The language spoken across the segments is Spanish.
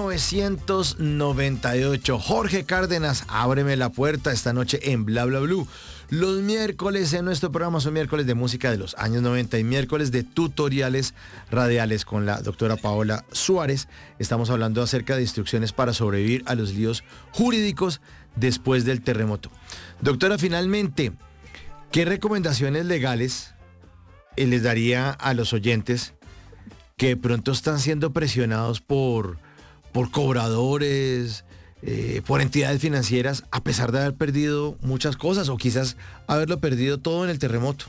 1998. Jorge Cárdenas, ábreme la puerta esta noche en Bla Bla Blue. Los miércoles en nuestro programa son miércoles de música de los años 90 y miércoles de tutoriales radiales con la doctora Paola Suárez. Estamos hablando acerca de instrucciones para sobrevivir a los líos jurídicos después del terremoto. Doctora, finalmente, ¿qué recomendaciones legales les daría a los oyentes que de pronto están siendo presionados por cobradores, por entidades financieras, a pesar de haber perdido muchas cosas o quizás haberlo perdido todo en el terremoto?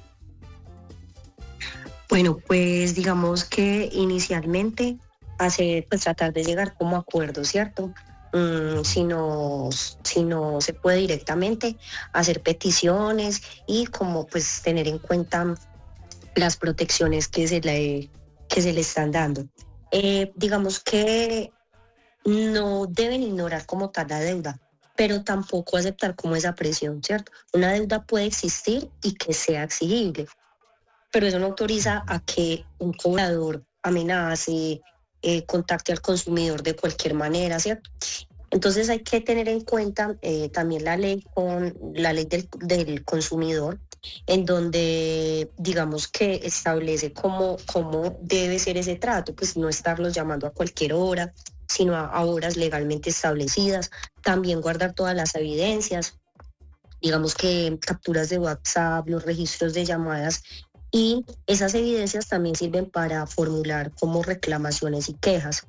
Bueno, pues digamos que inicialmente tratar de llegar como a acuerdos, ¿cierto? Si no se puede directamente hacer peticiones y como pues tener en cuenta las protecciones que se le están dando. Digamos que no deben ignorar como tal la deuda, pero tampoco aceptar como esa presión, ¿cierto? Una deuda puede existir y que sea exigible, pero eso no autoriza a que un cobrador amenace, contacte al consumidor de cualquier manera, ¿cierto? Entonces hay que tener en cuenta también la ley del consumidor, en donde digamos que establece cómo debe ser ese trato, pues no estarlos llamando a cualquier hora, sino a horas legalmente establecidas. También guardar todas las evidencias, digamos que capturas de WhatsApp, los registros de llamadas, y esas evidencias también sirven para formular como reclamaciones y quejas.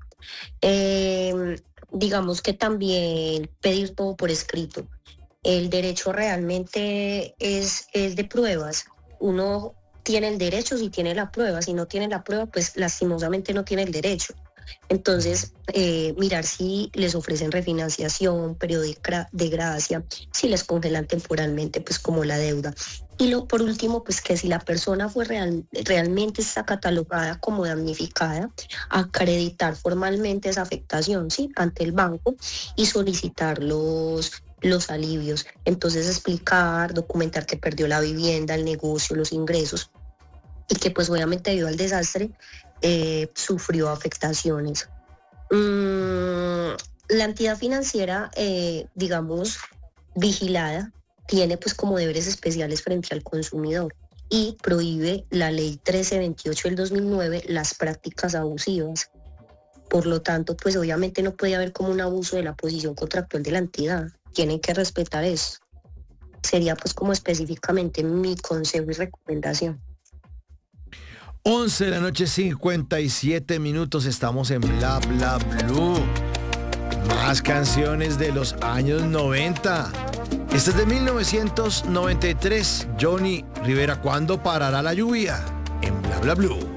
Digamos que también pedir todo por escrito. El derecho realmente es de pruebas. Uno tiene el derecho si tiene la prueba, si no tiene la prueba, pues lastimosamente no tiene el derecho. Entonces, mirar si les ofrecen refinanciación, periodo de gracia, si les congelan temporalmente, pues como la deuda. Y por último, pues que si la persona fue realmente está catalogada como damnificada, acreditar formalmente esa afectación, ¿sí?, ante el banco y solicitar los alivios. Entonces documentar que perdió la vivienda, el negocio, los ingresos y que pues obviamente debido al desastre sufrió afectaciones. La entidad financiera, digamos, vigilada, tiene pues como deberes especiales frente al consumidor y prohíbe la ley 1328 del 2009 las prácticas abusivas. Por lo tanto, pues obviamente no puede haber como un abuso de la posición contractual de la entidad. Tienen que respetar eso. Sería pues como específicamente mi consejo y recomendación. 11 de la noche, 57 minutos, estamos en Bla Bla Blue. Más canciones de los años 90. Esta es de 1993. Johnny Rivera, ¿cuándo parará la lluvia? En Bla Bla Blue.